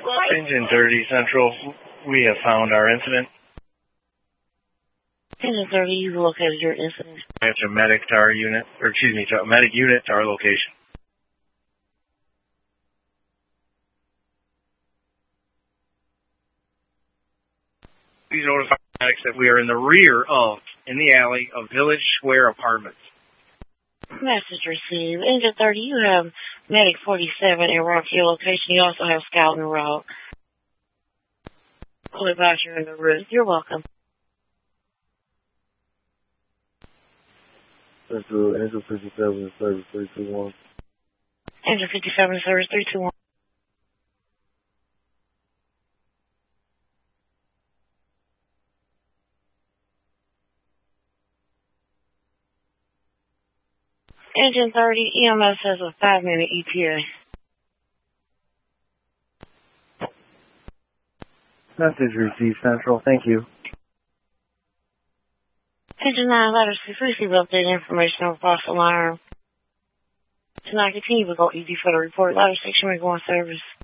Engine 30 Central, we have found our incident. Engine 30, you've located your incident. Answer medic to our unit, or excuse me, to medic unit to our location. Please notify medics that we are in the rear of, in the alley of Village Square Apartments. Message received. Engine 30, you have medic 47 en route to your location. You also have scout en route. Pull it back, you're in the rear. You're welcome. Engine 57 service 321. Engine 57 service 321. Engine 30, EMS has a 5-minute ETA. Message received, Central. Thank you. Engine 9, ladder 6, receive updated information over false alarm. Tonight, continue to go ED for the report. Ladder 6, you may go on service.